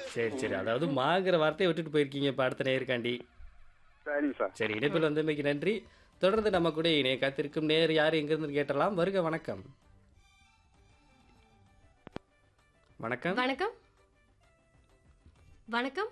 சரி, சரி. அதாவது மாங்கிற வார்த்தைய விட்டுட்டு போயிருக்கீங்க இப்ப அடுத்த நேயருக்காண்டி. சரி சார். சரி, இணைப்பில் வந்தமைக்கு நன்றி. தொடர்ந்து நம்ம கூட இணைய காத்திருக்கும் நேயர் யார் எங்கிருந்து கேட்டலாம். வருக வணக்கம். வணக்கம். வணக்கம். வணக்கம்.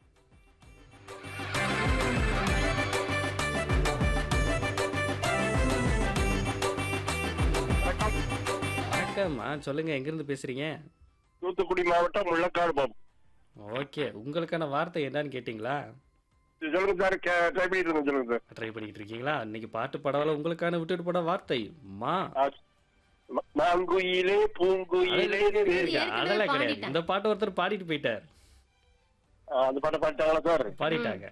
வணக்கம். வணக்கம். சொல்லுங்க எங்கிருந்து பேசுறீங்க? தூத்துக்குடி மாவட்டம் முள்ளக்காடு பாபு. ஓகே. உங்களுக்கான வார்த்தை என்னன்னு கேட்டீங்களா? சொல்லுங்க சார். ட்ரை பண்ணிட்டு இருக்கேன். சொல்லுங்க சார். ட்ரை பண்ணிட்டு இருக்கீங்களா? இன்னைக்கு பாட்டு படவல உங்களுக்கான விட்டுட்டு போன வார்த்தை மா. மாங்குயிலே பூங்குயிலே. அதெல்லாம் கிடையாது. இந்த பாட்டு ஒருத்தர் பாடிட்டு போயிட்டார். அந்த பாட்டை பாடிட்டாங்களா சார்? பாடிட்டாங்க.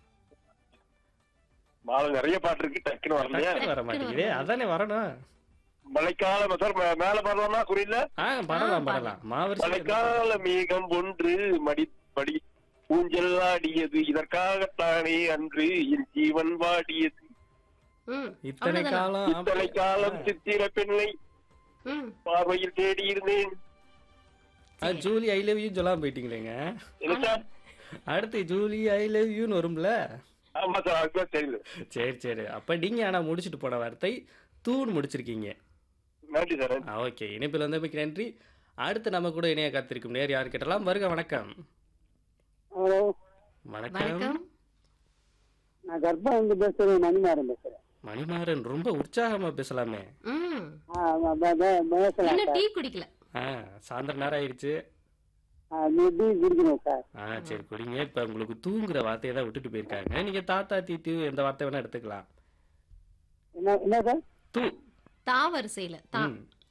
மாலை நிறைய பாட்டு இருக்கு. டக்குன்னு வரலையா? வர மாட்டேங்குதே. அதானே வரணும். மழைக்கால சார் மேல பாடலாமா குறியில? பாடலாம். மாவரிசை மழைக்கால மேகம் ஒன்று மடி ஊஞ்சல் ஆடியது இதற்காகத்தானே அன்று என் ஜீவன் வாடியது. இத்தனை காலம் இத்தனை காலம் சித்திர பெண்ணை பார்வையில் தேடி இருந்தேன். ஜூலி ஐ லவ் யூ சொல்லாம போயிட்டீங்களேங்க. என்ன சார்? அடுத்து ஜூலி ஐ லவ் யூன்னு வரும்ல. ஆமா சார். அதுதான் தெரியல. சரி சரி. அப்ப நீங்க ஆனா முடிச்சுட்டு போன வார்த்தை தூண் முடிச்சிருக்கீங்க. நன்றி சார். ஓகே. இணைப்பில் வந்தமைக்கு நன்றி. அடுத்து நம்ம கூட இணைய காத்திருக்கும் நேர் யார் கேட்டலாம். வருக வணக்கம். ஹலோ வணக்கம். வணக்கம். நான் கர்ப்பா வந்து பேசுறேன். மணிமாறன் பேசுறேன். மணிமாறன் ரொம்ப உற்சாகமா பேசலாமே. பேசலாம் இன்னும் சார். டீ குடிக்கல. சாயந்தரம் நேரம் ஆயிடுச்சு. டீ குடிக்கணும் சார். சரி குடிங்க. இப்ப உங்களுக்கு தூங்குற வார்த்தையை தான் விட்டுட்டு போயிருக்காங்க. நீங்க தாத்தா தீத்து எந்த வார்த்தை வேணா எடுத்துக்கலாம். என்ன சார்? தூ. தா வரிசையில தா.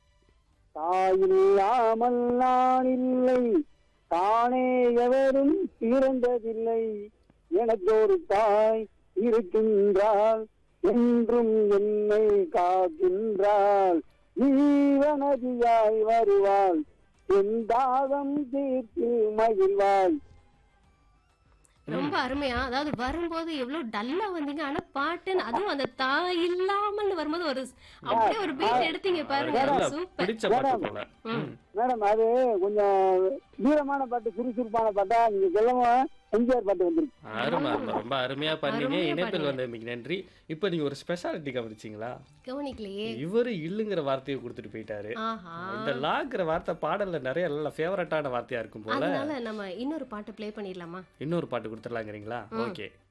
தாயில்லாமல் நான் இல்லை, தானே எவரும் பிறந்ததில்லை, எனக்கு ஒரு தாய் இருக்கின்றாள், என்றும் என்னை காக்கின்றாள், ஜீவநதியாய் வருவாள், என் தாகம் தீர்த்து மகிழ்வாள். ரொம்ப அருமையா. அதாவது வரும்போது எவ்வளவு டல்லா வந்தீங்க. ஆனா பாட்டுன்னு அதுவும் அந்த தா இல்லாமல் வரும்போது ஒரு அப்படியே ஒரு பீட் எடுத்தீங்க பாருங்க. சூப்பர். பிடிச்ச பாட்டு போல. மேடம் அது கொஞ்சம் வீரமான பாட்டு, சுறுசுறுப்பான பாட்டா நீங்க சொல்லவும் எம்ஜிஆர் பாட்டு வந்துருக்கு. அருமை அருமை. ரொம்ப அருமையா பண்ணீங்க. அருமையா இணைப்பில் பண்ணீங்க. வந்தமைக்கு நன்றி. இப்ப நீங்க ஒரு ஸ்பெஷாலிட்டி கவனிச்சீங்களா? கவனிக்கலையே. இவரு இல்லுங்கிற வார்த்தையை கொடுத்துட்டு போயிட்டாரு. ஆஹா. இந்த லாங்கிற வார்த்தை பாடல்ல நிறைய நல்ல ஃபேவரட்டான வார்த்தையா இருக்கும் போல. அதனால நம்ம இன்னொரு பாட்டு ப்ளே பண்ணிடலாமா? இன்னொரு பாட்டு கொடுத்துடலாங்கிறீங்களா? ஓகே.